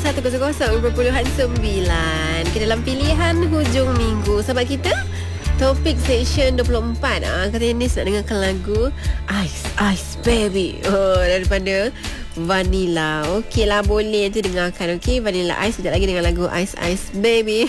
100.9 ke dalam pilihan hujung minggu. Sahabat kita, topik section 24. Katanya Nis nak dengarkan lagu Ice Ice Baby daripada Vanilla. Okey lah, boleh tu dengarkan. Okey, Vanilla Ice. Sekejap lagi dengan lagu Ice Ice Baby.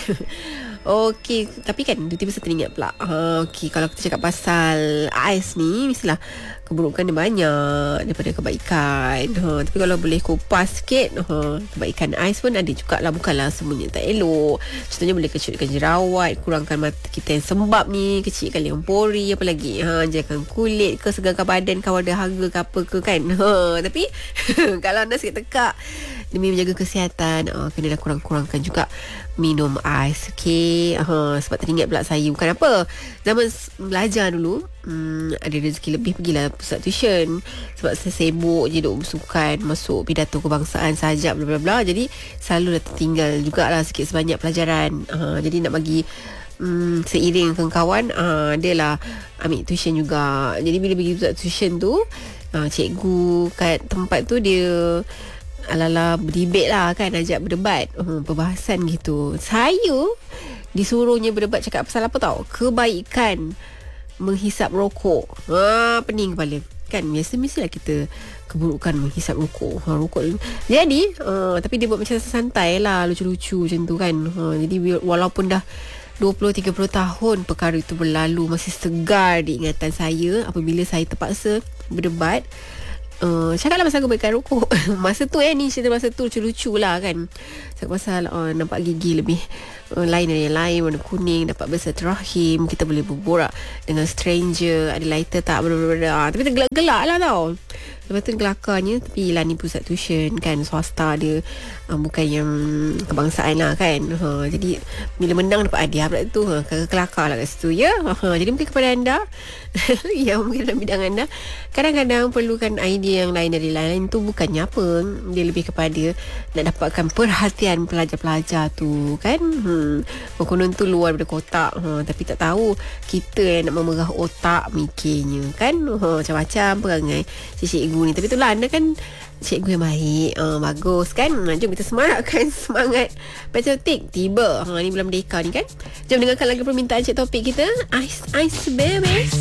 Okey, tapi kan tiba-tiba saya teringat pula. Okey, kalau kita cakap pasal ais ni, mestilah keburukan dia banyak daripada kebaikan. Tapi kalau boleh kupas sikit, kebaikan ais pun ada jugalah. Bukanlah semuanya tak elok. Contohnya boleh kecilkan jerawat, kurangkan mata kita yang sembab ni, kecilkan yang pori, apa lagi, jaga kulit ke, segarkan badan, kawal dahaga ke apa ke kan. Tapi kalau anda sikit tekak demi menjaga kesihatan, kena dah kurang-kurangkan juga minum ais. Okey, sebab teringat pula saya, bukan apa, zaman belajar dulu, ada rezeki lebih pergilah pusat tuition. Sebab saya sibuk je duk bersukan, masuk pidato kebangsaan, sajak bla bla bla. Jadi selalu dah tertinggal jugalah sikit sebanyak pelajaran. Jadi nak bagi seiring dengan kawan, adalah ambil tuition juga. Jadi bila pergi pusat tuition tu, cikgu kat tempat tu dia ala-ala berdebat lah kan, ajak berdebat, perbahasan gitu. Saya disuruhnya berdebat cakap pasal apa tau? Kebaikan menghisap rokok. Pening kepala kan. Mestilah kita keburukan menghisap rokok. Rokok. Jadi tapi dia buat macam santai lah, lucu-lucu macam tu kan. Jadi walaupun dah 20-30 tahun perkara itu berlalu, masih segar di ingatan saya apabila saya terpaksa berdebat. Cakaplah pasal kebaikan rokok. Masa tu ni cerita masa tu lucu-lucu lah kan. Cakap pasal nampak gigi lebih lain dari yang lain, warna kuning, dapat bersilaturahim, kita boleh berborak dengan stranger, ada lighter tak, tapi tergelak-gelak lah tau. Lepas tu kelakarnya, tapi lah ni pusat tuition kan, swasta dia, bukan yang kebangsaan lah kan. Jadi bila menang dapat hadiah pula tu, kelakar lah kat situ ya. Jadi mungkin kepada anda yang mungkin dalam bidang anda, kadang-kadang perlukan idea yang lain dari lain tu, bukannya apa, dia lebih kepada nak dapatkan perhatian pelajar-pelajar tu kan. Konon tu luar daripada kotak, tapi tak tahu kita yang nak memerah otak mikirnya kan. Macam-macam perangai cikgu ni. Tapi itulah, anda kan cikgu yang baik, bagus kan. Jom kita semarakkan semangat patriotik. Tiba ni bulan Merdeka ni kan. Jom dengarkan lagu permintaan cik topik kita, Ice Ice Baby.